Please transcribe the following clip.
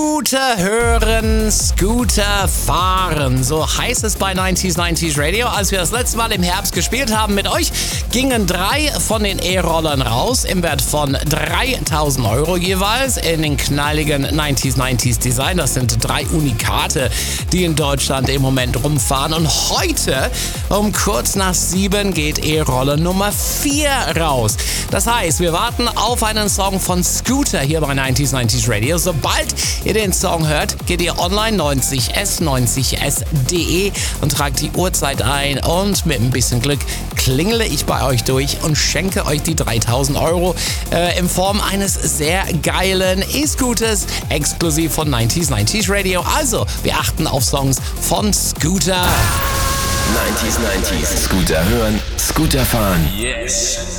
Scooter hören, Scooter fahren. So heißt es bei 90s Radio. Als wir das letzte Mal im Herbst gespielt haben mit euch, gingen 3 von den E-Rollern raus im Wert von 3.000 Euro jeweils in den knalligen 90s Design. Das sind 3 Unikate, die in Deutschland im Moment rumfahren. Und heute um kurz nach 7 geht E-Roller Nummer 4 raus. Das heißt, wir warten auf einen Song von Scooter hier bei 90s Radio. Sobald ihr den Song hört, geht ihr online 90s.de und tragt die Uhrzeit ein und mit ein bisschen Glück klingele ich bei euch durch und schenke euch die 3.000 Euro in Form eines sehr geilen E-Scooters, exklusiv von 90s Radio. Also, wir achten auf Songs von Scooter. 90s. Scooter hören, Scooter fahren. Yes.